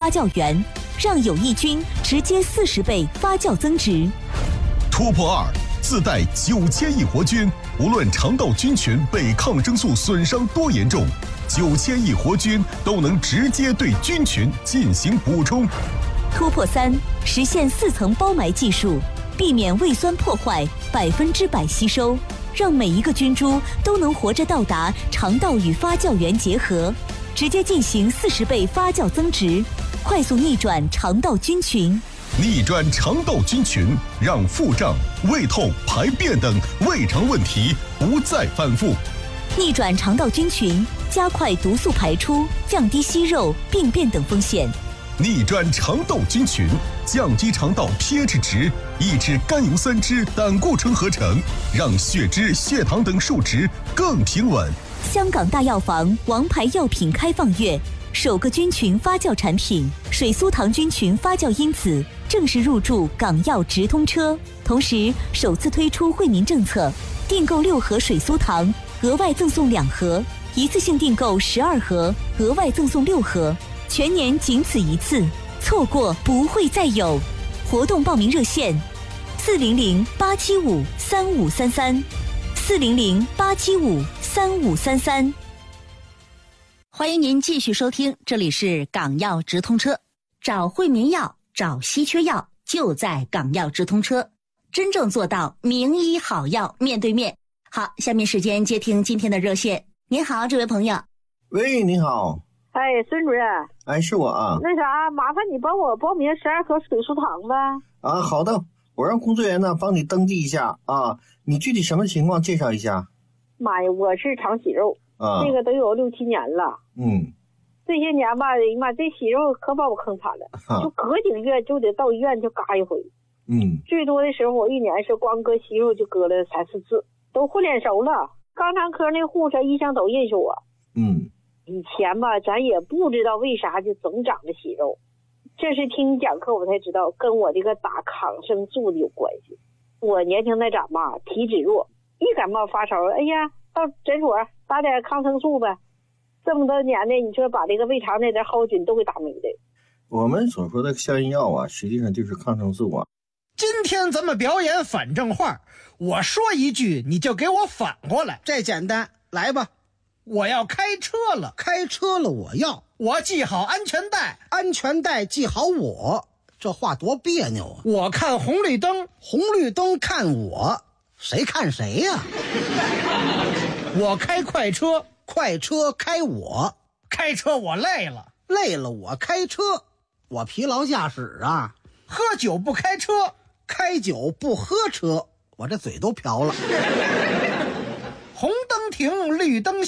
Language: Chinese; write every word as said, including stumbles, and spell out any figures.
酵源，让有益菌直接四十倍发酵增值。 突破二自带九千亿活菌，无论肠道菌群被抗生素损伤多严重，九千亿活菌都能直接对菌群进行补充。 突破三实现四层包埋技术，避免胃酸破坏，百分之百吸收，让每一个菌株都能活着到达肠道与发酵源结合，直接进行四十倍发酵增值，快速逆转肠道菌群。 逆转肠道菌群，让腹胀、胃痛、排便等胃肠问题不再反复。 逆转肠道菌群，加快毒素排出，降低息肉、病变等风险。 逆转肠道菌群，降低肠道 pH 值，抑制甘油三酯、胆固醇合成，让血脂、血糖等数值更平稳。 香港大药房王牌药品开放月，首个菌群发酵产品水苏糖菌群发酵因子正式入驻港药直通车，同时首次推出惠民政策，订购六盒水苏糖额外赠送两盒，一次性订购十二盒额外赠送六盒，全年仅此一次，错过不会再有。活动报名热线：四零零八七五三五三三，四零零八七五三五三三。欢迎您继续收听，这里是港药直通车，找惠民药，找稀缺药，就在港药直通车，真正做到名医好药面对面。好，下面时间接听今天的热线。您好，这位朋友。 喂，你好。 哎，孙主任。 哎，是我啊。 那啥，麻烦你帮我报名十二盒水苏糖呗。 啊，好的，我让工作人员呢帮你登记一下啊。你具体什么情况介绍一下？ 妈呀，我是肠息肉啊， 这个都有六七年了。 嗯， 这些年吧，哎呀妈，这息肉可把我坑惨了，啊、就隔几个月就得到医院就嘎一回。 嗯， 最多的时候我一年是光割息肉就割了三四次，都混脸熟了。肛肠科那护士一向都认识我。 嗯， 以前吧，咱也不知道为啥就总长着息肉，这是听你讲课我才知道，跟我这个打抗生素的有关系。我年轻那长吧，体质弱，一感冒发烧，哎呀，到诊所打点抗生素呗。这么多年的，你说把这个胃肠那点好菌都给打没了。 我们所说的消炎药啊，实际上就是抗生素啊。 今天咱们表演反正话，我说一句你就给我反过来， 这简单，来吧。 我要开车了， 开车了我要， 我系好安全带， 安全带系好我，这话多别扭啊！ 我看红绿灯， 红绿灯看我，谁看谁呀、啊？ 我开快车， 快车开我， 开车我累了， 累了我开车，我疲劳驾驶啊！ 喝酒不开车， 开酒不喝车，我这嘴都瓢了。 红灯停，绿灯